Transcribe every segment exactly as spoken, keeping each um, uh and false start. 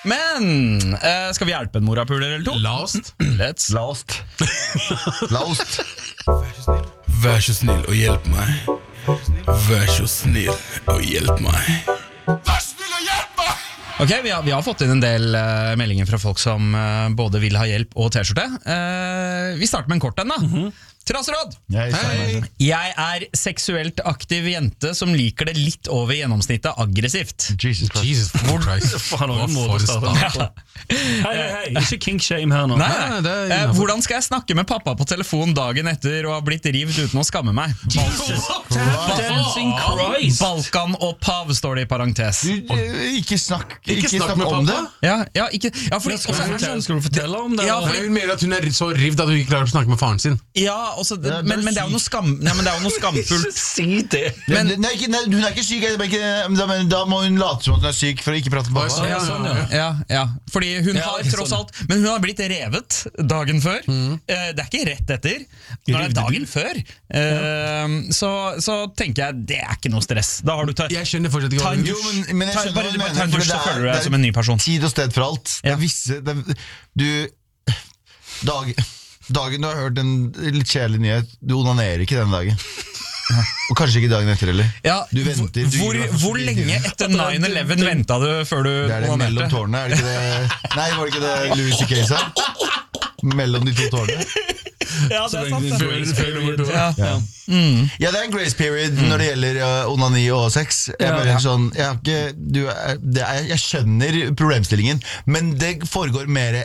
Men uh, skal vi hjelpe en morapuler eller to? Lost. Let's Lost. Lost. Vær så snill og hjelp meg. Vær så snill og hjelp meg. Vær så snill og hjelp meg! Ok, vi har, vi har fått inn en del uh, meldinger fra folk som uh, både vil ha hjelp og t-skjorte. Uh, vi starter med en kort en da. Mm-hmm. Traseråd! Jeg, Hei. Jeg er seksuelt aktiv jente som liker det litt over gjennomsnittet aggressivt. Jesus Christ. Jesus Christ. Faen, Hva må for du starte? start? Hei, hei, hei, ikke kink shame her nå. Nei, Nei, nei. det er Eh, innenfor. hvordan skal jeg snakke med pappa på telefon dagen etter og ha blitt rivd uten å skamme meg? Dancing Christ. Balkan og pav står det i parentes. Du, eh, ikke snakk, ikke Ikke snakk snakk med om det. pappa. Ja, ja, ikke, ja, fordi, Skal du, fortelle, skal du fortelle om det? Ja, eller? Nei, hun mener at hun er så rivd at hun ikke klarer å snakke med faren sin. ja også, Ja, det er men, men det er jo noe skam, ja, men det er jo noe skamfullt. Si det. Men- nei, ikke, nei, hun er ikke syk, jeg, men ikke, da, men da må hun late som at hun er syk for å ikke prate med pappa. Ja, sånn, ja. Ja, ja, fordi hun Ja, har ikke tross sånn. alt Men hun har blitt revet dagen før. Eh, Det er ikke rett etter. Når det er dagen før, eh, så, så tenker jeg det er ikke noe stress. Da har du tatt Jeg skjønner fortsatt ikke Ta hva en hun Jo, men, men jeg Ta- skjønner bare- hva du bare mener, ta en for dusj, det så er- føler du deg det er som en ny person. Tid og sted for alt. Det Ja. er visse det er, Du dag, Dagen du har hørt en litt kjedelig nyhet, du onanerer ikke den dagen. Og kanskje ikke dagen etter heller. Ja, Du venter, du hvor, gir deg for hvor så lenge mye. etter nine eleven venta du før du Det er det mellom onanerte? tårnene, er det ikke det? Nei, var det ikke det Louis C K sa? Mellom de to tårnene. Ja, det er sant. Før- det. før nummer to. Ja. Ja. Ja, det er en grace period når det gjelder uh, onani og sex. Jeg, Ja, mener ja. sånn, jeg, har ikke, du, er- det er, jeg skjønner problemstillingen, men det foregår mer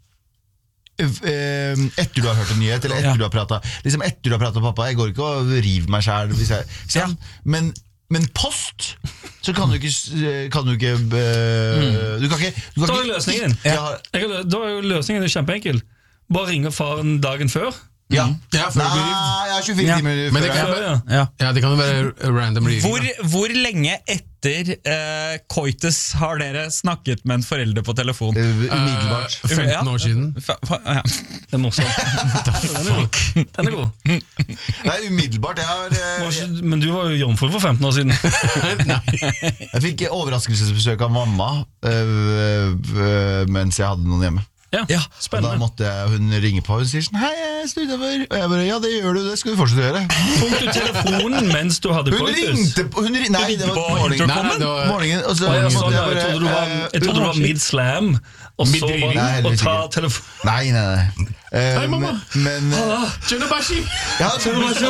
etter du har hørt en nyhet, eller etter Ja. du har pratet liksom etter du har pratet med pappa. Jeg går ikke og river meg selv hvis jeg, sånn. men, men post så kan du ikke, s- kan du ikke uh, Du kan ikke, du kan Da er ikke løsningen. ikke ha- Jeg har- Da er jo løsningen kjempeenkel. Bare ringe faren dagen før. Ja. Ja, før Nei, du blir rivd. jeg har tjue-fire Ja. timer Men det før kan- jeg- Ja, ja. Ja. Ja, det kan jo være random riving. Hvor, da. hvor lenge etter eh, coitus har dere snakket med en forelder på telefon? Uh, Umiddelbart. Eh, femten år siden. Fa, fa, ja. Det er morsomt. Den er god. Den er god. Nei, umiddelbart. Jeg, har, uh, Var ikke- Men du var jo jomfru for femten år siden. jeg fikk overraskelsesbesøk av mamma uh, uh, mens jeg hadde noen hjemme. Ja, Ja, Og da spennende. måtte jeg, hun ringe på, hun sier sånn: hei, jeg står utenfor. Og jeg bare, ja, det gjør du, det skal du fortsette å gjøre. Tok du telefonen mens du hadde Hun coitus? ringte på, hun, ring- nei, det var På morgenen. Nei, nei, det var- morgenen og så Å, ja, måtte sånn, ja. bare, Jeg trodde du var, eh, jeg trodde du var mid-slam, og så Mid-driving? Nei, bare heldigvis å ta ikke. telefonen. Nei, nei, nei. Eh, Hei, mamma. Men, men eh, Junabashi! ja, det,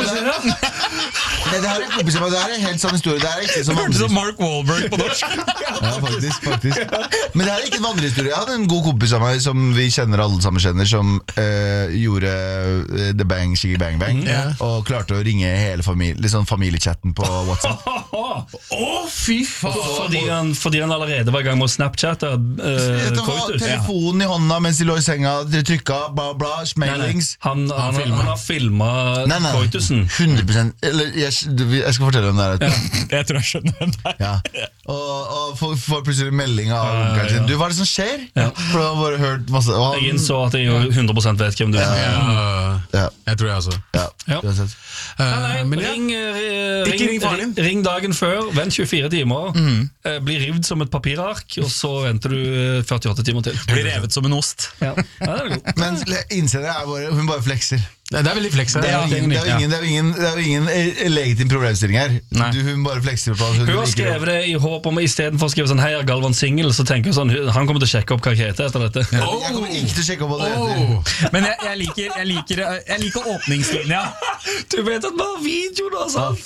Nei, det her er kompiser, men det her er helt sånn historie. Det her er ikke som Hørtes som vandrehistorie. Mark Wahlberg på norsk. Ja, faktisk, faktisk. Men det her er ikke en vandrehistorie. Jeg hadde en god kompis av meg som vi kjenner alle sammen kjenner, som eh, gjorde eh, The Bang Shiggy Bang Bang, og klarte å ringe hele familie, liksom familiechatten på WhatsApp. Å, fy faen! Fordi han, fordi han allerede var i gang med å snapchatte uh, Det var coitus. telefonen i hånda mens de lå i senga, de trykka, bla bla, Nei, nei. smailings. Han, han, han, filmet. han har filma Nei, nei, coitusen. hundre prosent. Eller, jeg, jeg skal fortelle om det her. Jeg tror jeg skjønner den der. Ja. Og, og får, får plutselig melding av Ja, ja, onkelen sin. ja. Du, hva er det som skjer? For du har bare hørt masse og han, Jeg innså at jeg jo hundre prosent vet hvem du er. Ja, ja, jeg tror jeg også. ja, Ja. uansett. Nei, Eh, nei, men ja. ring, eh, Ikke ring, ring faren ring, din. ring dagen før, vent tjue-fire timer, Mm. eh, bli rivd som et papirark, og så venter du eh, førtiåtte timer til. Blir revet som en ost. Ja, ja det er god. Men innsender er bare, hun bare flekser. Det er veldig flex her. Det er jo ingen, det er jo ingen, det er jo ingen, det er jo ingen eh, legitim problemstilling her. Nei. Du, hun bare flekser på at hun Hun har liker skrevet det i håp om, i stedet for å skrive sånn hei, er Galvan single, så tenker jeg sånn, han kommer til å sjekke opp hva jeg heter etter dette. det. Jeg kommer ikke til å sjekke opp hva det heter. Oh. Men jeg, jeg, liker, jeg, liker, jeg liker åpningslinja. Du vet at vi har video da, sånn.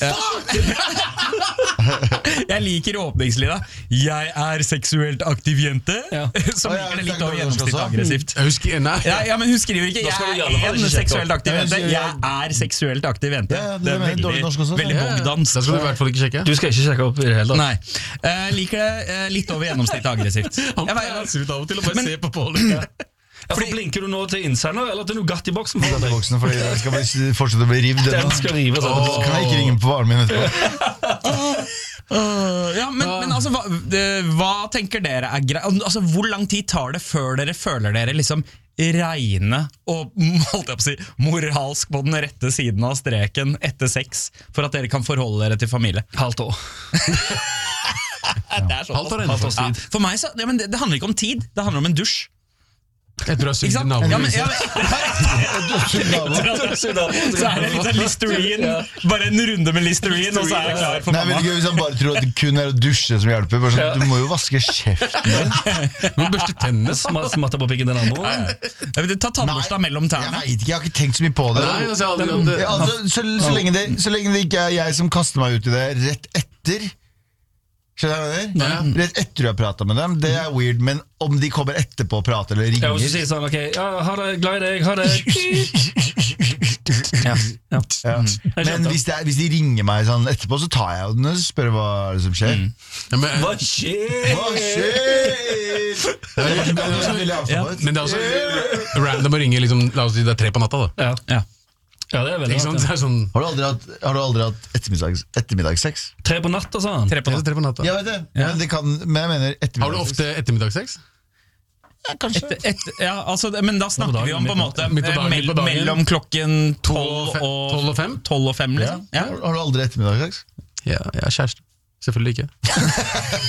Jeg liker åpningslinja. Jeg er seksuelt aktiv jente. Ja. Som Å, ja, liker det det litt er over norsk gjennomsnittet også. aggressivt. Jeg husker, nei. Ja, ja, men hun skriver ikke Da skal du i alle 'jeg fall er ikke en sjekke seksuelt opp. aktiv Ja, jente'. hun sier- Jeg er seksuelt aktiv jente. Ja, ja, det Det er er veldig, dårlig norsk også. veldig Ja, ja. bogdans. Da skal du i hvert fall ikke sjekke. Du skal ikke sjekke opp i det hele tatt. Nei. Eh, liker det eh, litt over gjennomsnittet aggressivt. Han Jeg vet- passer ut av og til og bare Men- se på Pål. Ja, for Blinker du nå til innsender, eller til Nugatti-boksen? Den er voksen, fordi den skal bare fortsette å bli rivd. Den Den skal rives. Så kan jeg ikke ringe på faren min etterpå. Øh, ja, men, men altså, hva, det, hva tenker dere er greit? Altså, hvor lang tid tar det før dere føler dere liksom reine og holdt jeg på å si, moralsk på den rette siden av streken etter sex, for at dere kan forholde dere til familie? Halvt år. Det er sånn. Alt har endret Ja, for meg så, ja, men det, det handler ikke om tid, det handler om en dusj. Etter å ha sugd Ikke sant? naboen. Ja, men, ja, men, så er det litt sånn Listerine, bare en runde med Listerine, og så er jeg klar for Nei, men mamma. ikke hvis han bare tror at det kun er å dusje som hjelper. Bare sånn, du må jo vaske kjeften din. Du må børste tennene. Sma- Smatter på pikken den andre. Jeg vil ta tannbørsta mellom Jeg tærne. vet ikke, jeg har ikke tenkt så mye på det. Nei, altså, jeg har aldri hatt det. Ja, altså, så, så, lenge det så lenge det ikke er jeg som kaster meg ut i det rett etter. Skjønner du hva jeg mener? Rett etter du har pratet med dem. Det er weird, men om de kommer etterpå og prater eller Ja, ringer hvis du sier sånn, ok, ja, ha det, glad i deg, ha det. Ja. Ja. ja. Men hvis, det er, hvis de ringer meg sånn etterpå, så tar jeg jo den og spør hva er det som skjer. Ja, men, Hva skjer? Hva skjer? Det er veldig- veldig avslappet. men det er også random å ringe liksom, la oss si det er tre på natta da. Ja. Ja. Ja, det er veldig Ikke sant? rart, Det er sånn, Har du aldri hatt, har du aldri hatt ettermiddags, ettermiddagssex? ja. Tre på natta, sa han. Tre på det er natt. tre på natta. Ja, vet du. Men, det kan, men jeg mener Har du ettermiddagssex. ofte ettermiddagssex? Ja, kanskje. Et, et, ja, altså, men da snakker vi om på en måte Midt på dagen, eh, midt på dagen. mellom klokken To tolv og fe- og tolv og fem? tolv og fem, Ja. liksom. Ja. Har, har du aldri ettermiddagssex? Ja, jeg er kjæreste. Selvfølgelig ikke.